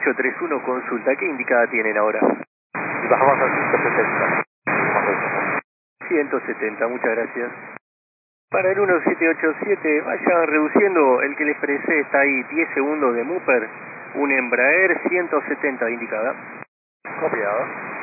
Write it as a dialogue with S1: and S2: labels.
S1: 1831 consulta, ¿qué indicada tienen ahora?
S2: Y bajamos a 170.
S1: 170, muchas gracias. Para el 1787, vayan reduciendo, el que les expresé está ahí, 10 segundos de Mupper, un Embraer 170 indicada.
S2: Copiado.